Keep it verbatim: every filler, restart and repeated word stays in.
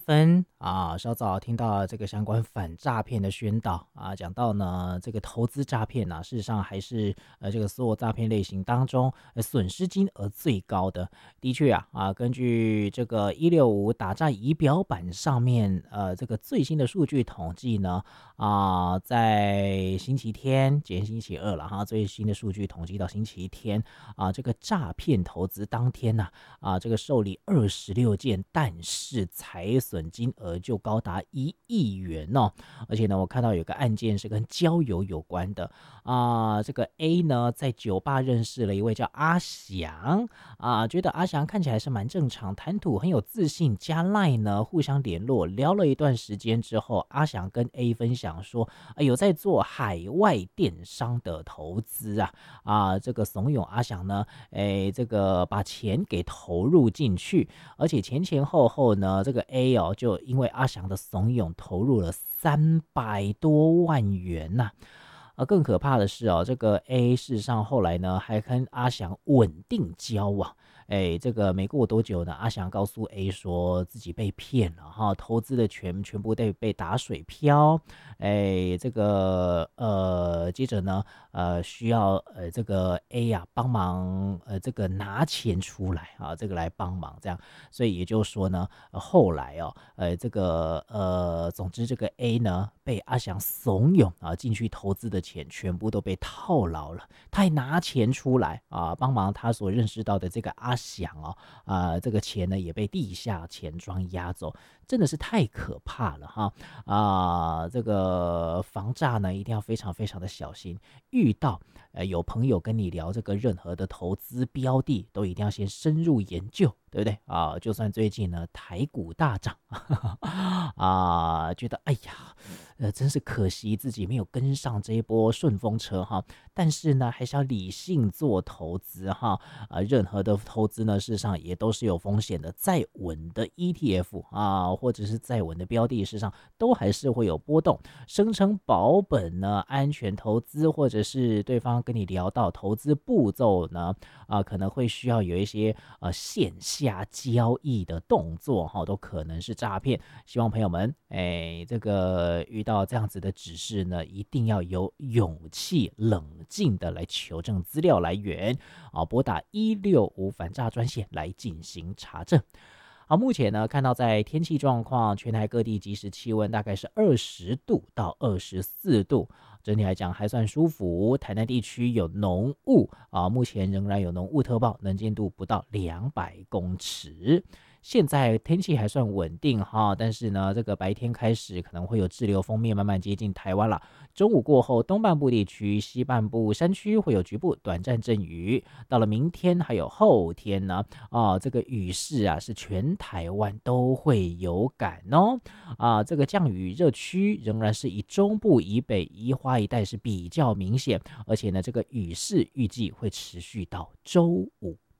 分啊，稍早听到这个相关反诈骗的宣导啊，讲到呢这个投资诈骗呢、啊，事实上还是呃这个所有诈骗类型当中呃损失金额最高的。的确啊啊，根据这个一六五打诈仪表板上面呃这个最新的数据统计呢啊，在星期天，今天星期二了哈，最新的数据统计到星期天啊，这个诈骗投资当天呢啊，这个受理二十六件，但是财损金额就高达一亿元哦。而且呢，我看到有个案件是跟交友有关的啊。这个 A 呢，在酒吧认识了一位叫阿翔啊，觉得阿翔看起来是蛮正常，谈吐很有自信，加 Line 呢互相联络，聊了一段时间之后，阿翔跟 A 分享说，哎，有在做海外电商的投资啊啊，这个怂恿阿翔呢，哎，这个把钱给投入进去，而且前前后后呢，这个 A 哦，就因为阿翔的怂恿投入了三百多万元呐、而更可怕的是哦，这个 A 事实上后来呢，还跟阿翔稳定交往。哎，这个没过多久呢，阿翔告诉 A 说自己被骗了哈，投资的钱全部被被打水漂。哎，这个呃，接着呢，呃，需要呃这个 A 呀、帮忙呃这个拿钱出来啊，这个来帮忙这样。所以也就是说呢，呃后来哦，呃这个呃，总之这个 A 呢被阿翔怂恿啊进去投资的钱全部都被套牢了，他还拿钱出来啊帮忙他所认识到的这个阿翔哦啊这个钱呢也被地下钱庄压走，真的是太可怕了哈啊！这个防诈呢一定要非常非常的小心，遇到呃有朋友跟你聊这个任何的投资标的，都一定要先深入研究，对不对啊？就算最近呢台股大涨啊，觉得哎呀，呃，真是可惜自己没有跟上这一波顺风车哈。但是呢，还是要理性做投资哈。啊，任何的投资呢，事实上也都是有风险的。再稳的 E T F 啊，或者是再稳的标的，事实上都还是会有波动。声称保本呢，安全投资，或者是对方跟你聊到投资步骤呢，啊，可能会需要有一些呃线下交易的动作哈，都可能是诈骗。希望朋友们，哎，这个遇到这样子的指示呢，一定要有勇气、冷静的来求证资料来源啊，拨打一六五反诈专线来进行查证。好，目前呢，看到在天气状况，全台各地即时气温大概是二十度到二十四度，整体来讲还算舒服。台南地区有浓雾啊，目前仍然有浓雾特报，能见度不到两百公尺。现在天气还算稳定哈，但是呢，这个白天开始可能会有滞留锋面慢慢接近台湾了。中午过后，东半部地区、西半部山区会有局部短暂阵雨。到了明天还有后天呢，啊，这个雨势啊是全台湾都会有感哦。啊，这个降雨热区仍然是以中部以北宜花一带是比较明显，而且呢，这个雨势预计会持续到周五。